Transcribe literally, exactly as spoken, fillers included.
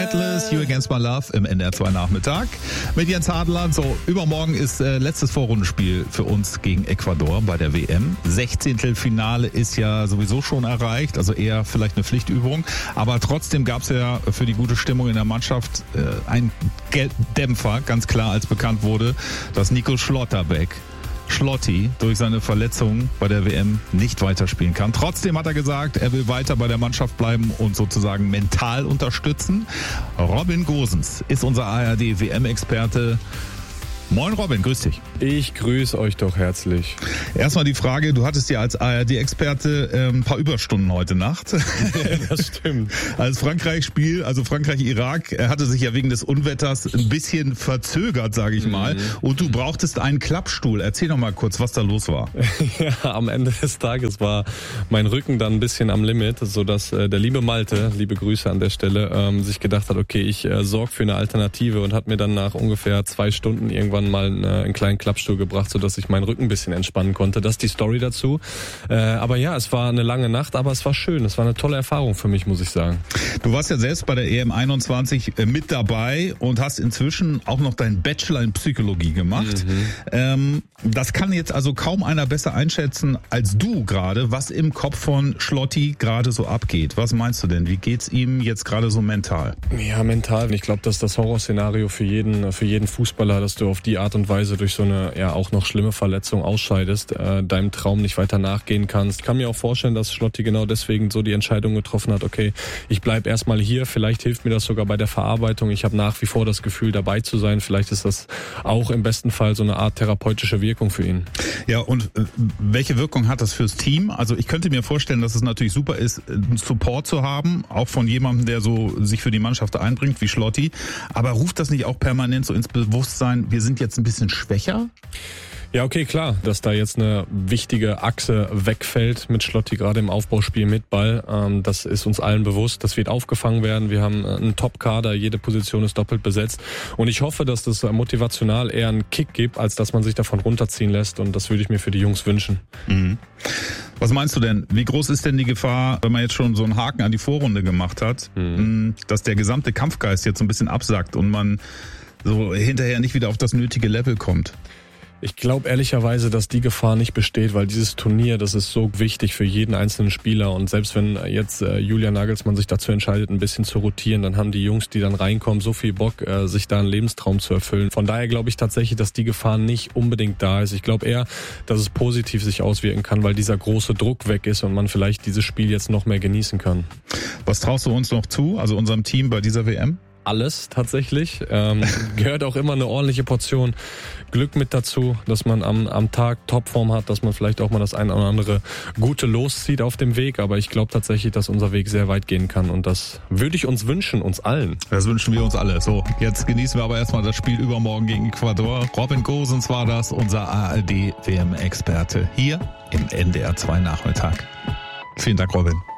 Atlas, You Against My Love im N D R zwei Nachmittag mit Jens Hadler. So, übermorgen ist äh, letztes Vorrundenspiel für uns gegen Ecuador bei der W M. Sechzehntelfinale ist ja sowieso schon erreicht, also eher vielleicht eine Pflichtübung. Aber trotzdem gab es ja für die gute Stimmung in der Mannschaft äh, einen Dämpfer, ganz klar, als bekannt wurde, dass Nico Schlotterbeck Schlotti durch seine Verletzung bei der W M nicht weiterspielen kann. Trotzdem hat er gesagt, er will weiter bei der Mannschaft bleiben und sozusagen mental unterstützen. Robin Gosens ist unser A R D-W M-Experte. Moin Robin, grüß dich. Ich grüße euch doch herzlich. Erstmal die Frage, du hattest ja als A R D-Experte äh, ein paar Überstunden heute Nacht. Das stimmt. Als Frankreich-Spiel, also Frankreich-Irak, er hatte sich ja wegen des Unwetters ein bisschen verzögert, sage ich mal. Mhm. Und du brauchtest einen Klappstuhl. Erzähl doch mal kurz, was da los war. Ja, am Ende des Tages war mein Rücken dann ein bisschen am Limit, sodass äh, der liebe Malte, liebe Grüße an der Stelle, ähm, sich gedacht hat, okay, ich äh, sorge für eine Alternative und hat mir dann nach ungefähr zwei Stunden irgendwann mal einen, einen kleinen Klappstuhl gebracht, sodass ich meinen Rücken ein bisschen entspannen konnte. Das ist die Story dazu. Äh, aber ja, es war eine lange Nacht, aber es war schön. Es war eine tolle Erfahrung für mich, muss ich sagen. Du warst ja selbst bei der E M einundzwanzig mit dabei und hast inzwischen auch noch deinen Bachelor in Psychologie gemacht. Mhm. Ähm, das kann jetzt also kaum einer besser einschätzen als du gerade, was im Kopf von Schlotti gerade so abgeht. Was meinst du denn? Wie geht's ihm jetzt gerade so mental? Ja, mental. Ich glaube, das ist das Horrorszenario für jeden, für jeden Fußballer, dass du auf die Art und Weise durch so eine ja auch noch schlimme Verletzung ausscheidest, äh, deinem Traum nicht weiter nachgehen kannst. Ich kann mir auch vorstellen, dass Schlotti genau deswegen so die Entscheidung getroffen hat, okay, ich bleib erstmal hier, vielleicht hilft mir das sogar bei der Verarbeitung. Ich habe nach wie vor das Gefühl, dabei zu sein. Vielleicht ist das auch im besten Fall so eine Art therapeutische Wirkung für ihn. Ja, und äh, welche Wirkung hat das fürs Team? Also ich könnte mir vorstellen, dass es natürlich super ist, einen Support zu haben, auch von jemandem, der so sich für die Mannschaft einbringt, wie Schlotti. Aber ruft das nicht auch permanent so ins Bewusstsein, wir sind jetzt ein bisschen schwächer? Ja, okay, klar, dass da jetzt eine wichtige Achse wegfällt mit Schlotti, gerade im Aufbauspiel mit Ball. Ähm, das ist uns allen bewusst. Das wird aufgefangen werden. Wir haben einen Top-Kader, jede Position ist doppelt besetzt. Und ich hoffe, dass das motivational eher einen Kick gibt, als dass man sich davon runterziehen lässt. Und das würde ich mir für die Jungs wünschen. Mhm. Was meinst du denn? Wie groß ist denn die Gefahr, wenn man jetzt schon so einen Haken an die Vorrunde gemacht hat, mhm. dass der gesamte Kampfgeist jetzt so ein bisschen absackt und man so hinterher nicht wieder auf das nötige Level kommt? Ich glaube ehrlicherweise, dass die Gefahr nicht besteht, weil dieses Turnier, das ist so wichtig für jeden einzelnen Spieler. Und selbst wenn jetzt äh, Julian Nagelsmann sich dazu entscheidet, ein bisschen zu rotieren, dann haben die Jungs, die dann reinkommen, so viel Bock, äh, sich da einen Lebenstraum zu erfüllen. Von daher glaube ich tatsächlich, dass die Gefahr nicht unbedingt da ist. Ich glaube eher, dass es positiv sich auswirken kann, weil dieser große Druck weg ist und man vielleicht dieses Spiel jetzt noch mehr genießen kann. Was traust du uns noch zu, also unserem Team bei dieser W M? Alles tatsächlich. Ähm, gehört auch immer eine ordentliche Portion Glück mit dazu, dass man am, am Tag Topform hat, dass man vielleicht auch mal das ein oder andere Gute loszieht auf dem Weg. Aber ich glaube tatsächlich, dass unser Weg sehr weit gehen kann. Und das würde ich uns wünschen, uns allen. Das wünschen wir uns alle. So, jetzt genießen wir aber erstmal das Spiel übermorgen gegen Ecuador. Robin Gosens war das, unser A R D-W M-Experte hier im N D R zwei Nachmittag. Vielen Dank, Robin.